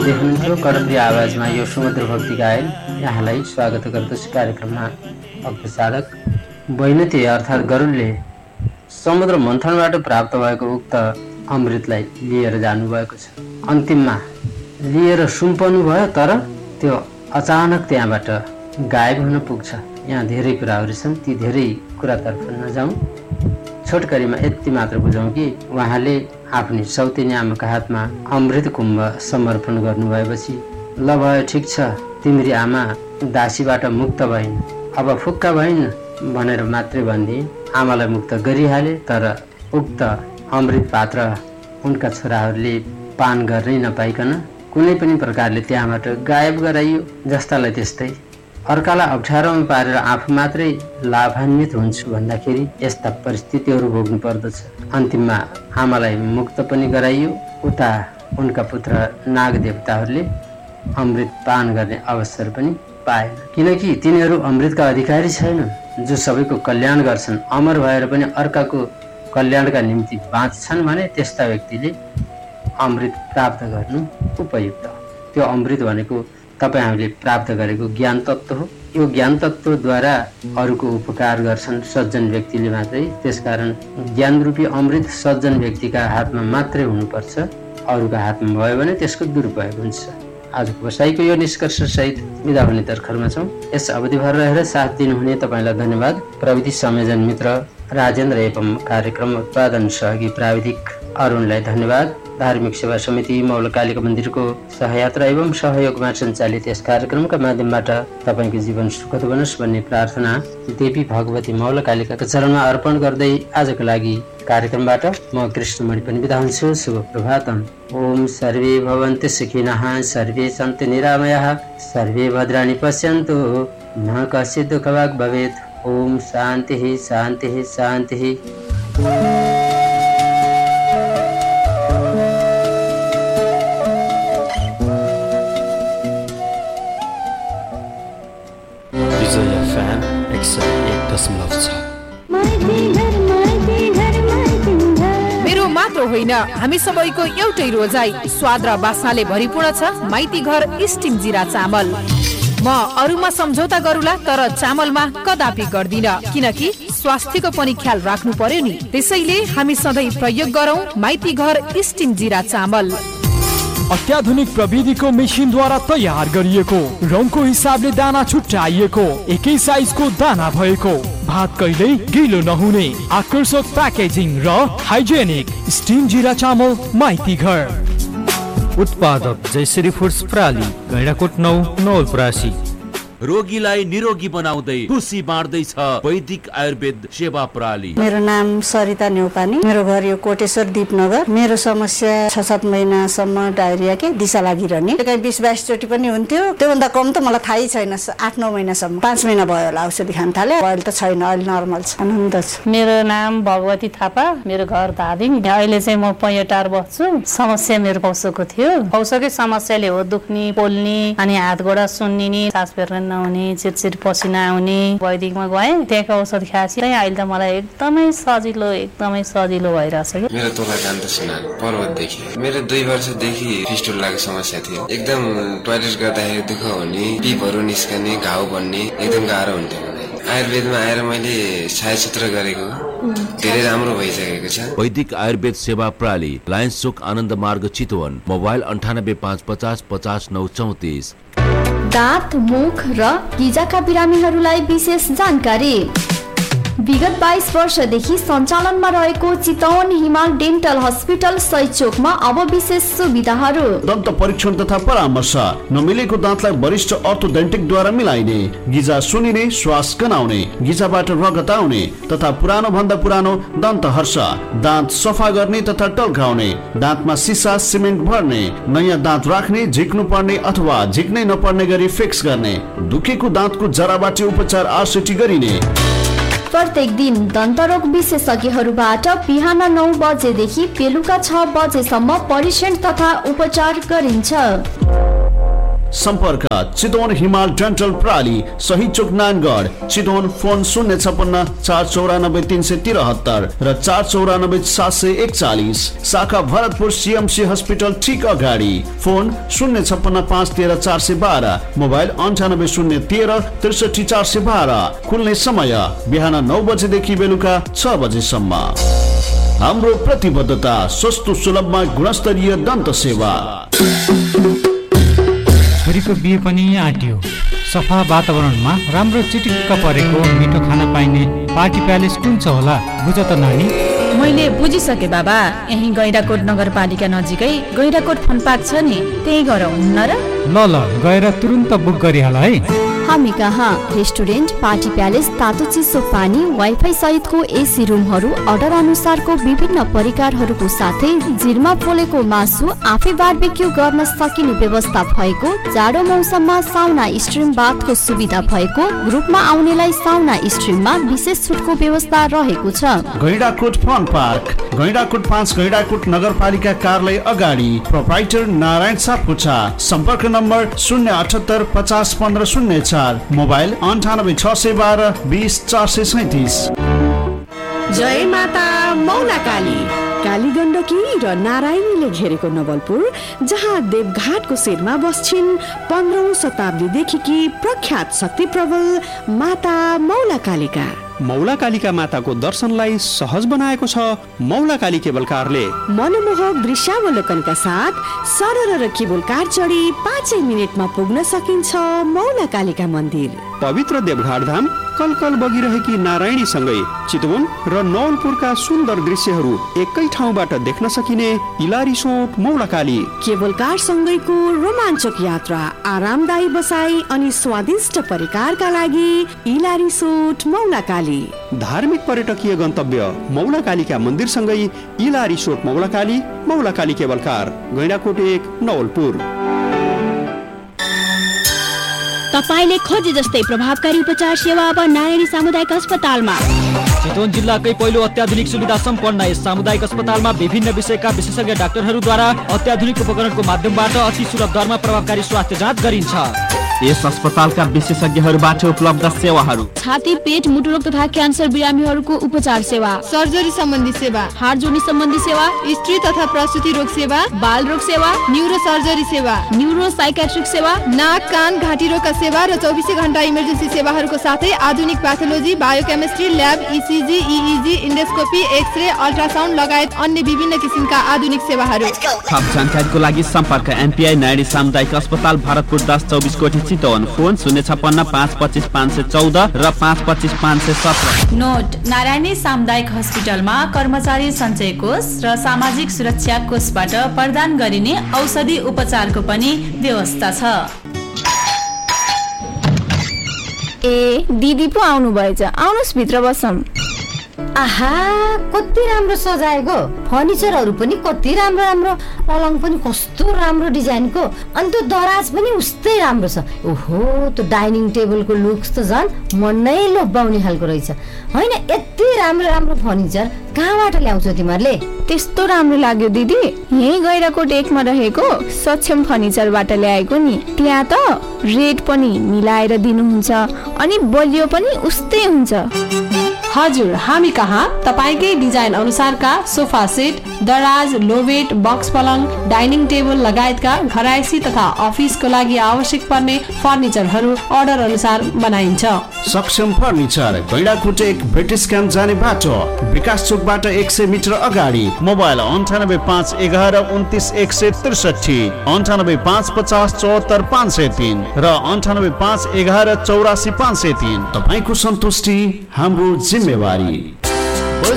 देख्नुहुन्थ्यो कडम्बी आवाजमा यो सुमधुर भक्ति गायन। यहाँलाई स्वागत गर्दछु कार्यक्रममा। भक्त साधक वैनती अर्थात् गरुडले समुद्र मन्थनबाट प्राप्त भएको उक्त अमृतलाई लिएर जानुभएको छ। अन्तिममा लिएर सुम्पनु भयो, तर त्यो अचानक त्यहाँबाट गायब हुन पुग्छ। यहाँ धेरै कुराहरू छन्, ती धेरै कुरातर्फ नजाउँ। छोटकरीमा यति मात्र बुझौँ कि उहाँले आफ्नी सौतेनी आमाका हातमा अमृत कुम्भ समर्पण गर्नुभएपछि ल भयो, ठिक छ, तिम्री आमा दासीबाट मुक्त भइन्, अब फुक्का भइन् भनेर मात्रै भनिदिए। आमालाई मुक्त गरिहाले, तर उक्त अमृत पात्र उनका छोराहरूले पान गर्नै नपाइकन कुनै पनि प्रकारले त्यहाँबाट गायब गराइयो। जस्तालाई त्यस्तै अर्कालाई अप्ठ्यारोमा पारेर आफू मात्रै लाभान्वित हुन्छु भन्दाखेरि यस्ता परिस्थितिहरू भोग्नु पर्दछ। अन्तिममा आमालाई मुक्त पनि गराइयो, उता उनका पुत्र नाग देवताहरूले अमृत पान गर्ने अवसर पनि पाएन, किनकि तिनीहरू अमृतका अधिकारी छैनन् जो सबैको कल्याण गर्छन्। अमर भएर पनि अर्काको कल्याणका निम्ति बाँच्छन् भने त्यस्ता व्यक्तिले अमृत प्राप्त गर्नु उपयुक्त। त्यो अमृत भनेको तपाईँ हामीले प्राप्त गरेको ज्ञान तत्त्व हो। यो ज्ञान तत्त्वद्वारा अरूको उपकार गर्छन् सज्जन व्यक्तिले मात्रै। त्यसकारण ज्ञानरूपी अमृत सज्जन व्यक्तिका हातमा मात्रै हुनुपर्छ, अरूका हातमा भयो भने त्यसको दुरुपयोग हुन्छ। आजको बसाइको यो निष्कर्षसहित बिदा हुने तर्खरमा छौँ। यस अवधिभर रहेर साथ दिनुहुने तपाईँलाई धन्यवाद। प्रविधि संयोजन मित्र राजेन्द्र एवं कार्यक्रम उत्पादन सहयोगी प्राविधिक अरुणलाई धन्यवाद। धार्मिक सेवा समिति मौलकालिका मन्दिरको सहयात्रा एवं सहयोगमा सञ्चालित यस कार्यक्रमका माध्यमबाट तपाईँको जीवन सुखद बनोस् भन्ने प्रार्थना देवी भगवती मौलकालिकाका चरणमा अर्पण गर्दै आजको लागि कार्यक्रमबाट म कृष्णमणि पनि बिदा हुन्छु। शुभ प्रभातम। ओम सर्वे भवन्तु सुखिनः, सर्वे सन्तु निरामयाः, सर्वे भद्राणि पश्यन्तु, न कश्चित् दुःखभाग् भवेत्। ओम शान्तिः शान्तिः शान्तिः। मेरो मात्र होइन, हामी सबैको एउटै रोजाइ, स्वाद र बास्नाले भरिपूर्ण छ माइती घर स्टिम जिरा चामल। म अरूमा सम्झौता गरूला, तर चामलमा कदापि गर्दिन, किनकि स्वास्थ्यको पनि ख्याल राख्नु पर्यो नि। त्यसैले हामी सधैँ प्रयोग गरौँ माइती घर स्टिम जिरा चामल। अत्याधुनिक प्रविधिको मेसिनद्वारा तयार गरिएको, रङको हिसाबले दाना छुट्याइएको, एकै साइजको दाना भएको, भात कहिल्यै गिलो नहुने, आकर्षक प्याकेजिङ र हाइजेनिक स्टिम जिरा चामल माइती घर। उत्पादक जयश्री फुड्स प्राली, गैँडाकोट 9 नवलपरासी। रोगीलाई निरोगी बनाउँदै खुसी बाँड्दैछ वैदिक आयुर्वेद सेवा प्रणाली। मेरो नाम सरिता न्यौपानी, मेरो घर यो कोटेश्वर दीपनगर। मेरो समस्या 6-7 महिनासम्म डायरिया के दिशा लागिरहने, कहीँ 20-22 चोटि पनि हुन्थ्यो। त्योभन्दा कम त मलाई थाहै छैन। 8-9 महिनासम्म, 5 महिना भयो होला औषधि खान थाले। अहिले त छैन, अहिले नर्मल छ, आनन्द छ। मेरो नाम भगवती थापा, मेरो घर धादिङ। अहिले चाहिँ म पैँटार बस्छु। समस्या मेरो पौसोको थियो। पौसोकै समस्याले हो दुख्ने, पोल्ने, अनि हात गोडा सुन्निने, सास फेर्न नहुने, चिरचिर पसिना आउने। वैदिकमा गएँ, त्यहाँको औषध खाएपछि अहिले त मलाई एकदमै सजिलो भइरहेछ। मेरो तोला कान्त सिन्हा, पर्वतदेखि। मेरो 2 वर्षदेखि फिस्टुलाको समस्या थियो। एकदम टोयलेट गर्दाखेरि दुःख हुने, पिपहरू निस्कने, घाउ बन्ने, एकदम गाह्रो हुन्थ्यो। आयुर्वेदमा आएर मैले छायाचित्र गरेको धेरै राम्रो भइसकेको छ। वैदिक आयुर्वेद सेवा प्रणाली, लायन्स चोक आनन्द मार्ग चितवन। मोबाइल 985550 50 934। दाँत, मुख र गिजाका बिरामीहरूलाई विशेष जानकारी। विगत 22 वर्षदेखि सञ्चालनमा रहेको चितवन हिमाल डेन्टल हस्पिटल सैचोकमा अब विशेष सुविधाहरू। दन्त परीक्षण तथा परामर्श, नमिलेको दाँतलाई वरिष्ठ अर्थोडेन्टिकद्वारा मिलाइने, गिजा सुनिने, श्वास गनाउने, गिजाबाट रगत आउने तथा पुरानो भन्दा पुरानो दन्त हर्ष, दाँत सफा गर्ने तथा टल्काउने, दाँतमा सिसा सिमेन्ट भर्ने, नयाँ दाँत राख्ने, झिक्नु पर्ने अथवा झिक्नै नपर्ने गरी फिक्स गर्ने, दुखेको दाँतको जराबाट उपचार आरसिटी गरिने। प्रत्येक दिन दन्तरोग विशेषज्ञहरूबाट बिहान 9 बजेदेखि बेलुका 6 बजेसम्म परीक्षण तथा उपचार गरिन्छ। सम्पर्क चितवन हिमाल डेन्टल प्रणाली सही चोक नानगढ चितवन। फोन 056 494 373 र 494 741। शाखा भरतपुर CMC हस्पिटल ठीक अगाडि। फोन 056 513 412। मोबाइल 98 013 63 412। खुल्ने समय बिहान 9 बजेदेखि बेलुका 6 बजेसम्म। हाम्रो प्रतिबद्धता सस्तो सुलभमा गुणस्तरीय दन्त सेवा। छोरीको बिहे पनि आँट्यो। सफा वातावरणमा राम्रो चिटिक्क परेको मिठो खाना पाइने पार्टी प्यालेस कुन छ होला बुझ त नानी। मैले बुझिसके बाबा, यही गैंडाकोट नगरपालिका नजिकै गैंडाकोट फन पार्क छ नि, त्यही गएर हुन्न र? ल गएर तुरुन्त बुक गरिहाल है। हामी कहाँ रेस्टुरेन्ट, पार्टी प्यालेस, तातो चिसो पानी, वाइफाई सहितको AC रुमहरू, अर्डर अनुसारको विभिन्न परिकारहरूको साथै जिरमा पोलेको मासु आफै बारबेक्यू गर्न सकिने व्यवस्था भएको, जाडो मौसममा साउना स्ट्रिम बाथको सुविधा भएको, ग्रुपमा आउनेलाई साउना स्ट्रिममा विशेष छुटको व्यवस्था रहेको छ। गैंडाकोट फन पार्क, गैंडाकोट 5 गैंडाकोट नगरपालिका कार्यालय अगाडि। प्रोप्राइटर नारायण सापकोटा। सम्पर्क नम्बर 078 50 15 04। मोबाइल 98 612 20 437। जय माता मौलाकाली। काली गण्डकी र नारायणीले घेरेको नवलपुर, जहाँ देवघाटको शिरमा बस्छिन् 15औं शताब्दीदेखि प्रख्यात शक्ति प्रबल माता मौलाकालीका। मौलाकालीका माताको दर्शनलाई सहज बनाएको छ मौलाकाली केबल कारले। मनमोहक दृश्यावलोकनका साथ सरल र केबल कार चढी 5 मिनेटमा पुग्न सकिन्छ मौलाकालीका मन्दिर। पवित्र देवघाट धाम कलकल बगिरहेकी नारायणी सँगै चितवन र नवलपुरका सुन्दर दृश्यहरू एकै ठाउँबाट देख्न सकिने इलारिसोट मौलाकाली। केबल कार सँगैको रोमाञ्चक यात्रा, आरामदायी बसाई अनि स्वादिष्ट परिकारका लागि इलारिसोट मौलाकाली। धार्मिक पर्यटकीय गन्तव्य मौलाकालीका मन्दिर सँगै इलारिसोट मौलाकाली, मौलाकाली केबल कार, गैंडाकोट 1 नवलपुर। तपाईले खोजे जस्तै प्रभावकारी उपचार सेवा अब नारायणी सामुदायिक अस्पतालमा। चितवन जिल्लाकै पहिलो अत्याधुनिक सुविधा सम्पन्न यस सामुदायिक अस्पतालमा विभिन्न विषयका विशेषज्ञ डाक्टरहरूद्वारा अत्याधुनिक उपकरणको माध्यमबाट अति सुलभ दरमा प्रभावकारी स्वास्थ्य जाँच गरिन्छ। यस अस्पतालका विशेषज्ञहरूबाट उपलब्ध सेवाहरू: छाती, पेट, मुटुरोग तथा क्यान्सर बिरामीहरूको उपचार सेवा, सर्जरी सम्बन्धी सेवा, हाड जोड्ने सम्बन्धी सेवा, स्त्री तथा प्रसुति रोग सेवा, बाल रोग सेवा, न्यूरो सर्जरी सेवा, न्यूरो साइकेट्रिक सेवा, नाक, कान, घाँटी रोगका सेवा र 24 घण्टा इमर्जेन्सी सेवाहरूको साथै आधुनिक pathology, biochemistry lab, ECG, EEG, endoscopy, x-ray, ultrasound लगायत अन्य विभिन्न किसिमका आधुनिक सेवाहरू। थप जानकारीको लागि सम्पर्क MPI नारायणी सामुदायिक अस्पताल, भरतपुर 1024 कोठी चितवन। फोन 056 525 514 र 525 517। नोट: नारायणी सामुदायिक अस्पतालमा कर्मचारी सञ्चय कोष र सामाजिक सुरक्षा कोषबाट प्रदान गरिने औषधि उपचारको पनि व्यवस्था छ। ए दिदी पो आउनु भएछ, आउनुस् भित्र बसौँ। आहा, कति राम्रो सजाएको, फर्निचरहरू पनि कति राम्रो राम्रो, पलङ पनि कस्तो राम्रो डिजाइनको, अनि त्यो दराज पनि उस्तै राम्रो छ। ओहो, त्यो डाइनिङ टेबलको लुक्स त झन् मन नै लोभ्याउने खालको रहेछ। होइन, यति राम्रो राम्रो फर्निचर कहाँबाट ल्याउँछौ तिमीहरूले? त्यस्तो राम्रो लाग्यो दिदी, यही गैंडाकोट 1 मा रहेको सक्षम फर्निचरबाट ल्याएको नि। त्यहाँ त रेट पनि मिलाएर दिनुहुन्छ अनि बलियो पनि उस्तै हुन्छ। हजुर, हामी कहाँ तपाईकै डिजाइन अनुसारका सोफा सेट, दराज, लोबेट, बक्स पलङ, डाइनिङ टेबल लगायतका घरायसी तथा अफिसको लागि आवश्यक पर्ने फर्निचरहरू अर्डर अनुसार बनाइन्छ। सक्षम फर्निचर, गैंडाकोट 1 ब्रिटिश क्याम्प जाने बाटो, विकास चोकबाट 100 मिटर अगाडि। मोबाइल 98 5 11 29 163, 98 5 50 74 503 र 98 5 11 84 503। तपाईको सन्तुष्टि हाम्रो जिम्मेवारी।